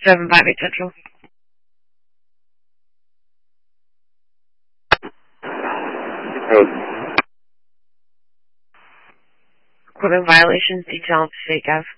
758 Central. Equipment violations, detail on Passaic Ave.